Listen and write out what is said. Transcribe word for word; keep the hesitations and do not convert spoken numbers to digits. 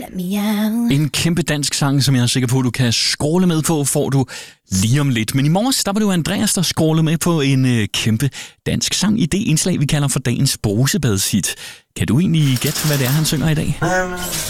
En kæmpe dansk sang, som jeg er sikker på, du kan scrolle med på, får du lige om lidt. Men i morges, der var det jo Andreas, der scrollede med på en øh, kæmpe dansk sang i det indslag, vi kalder for dagens brusebadshit. Kan du egentlig gætte, hvad det er, han synger i dag?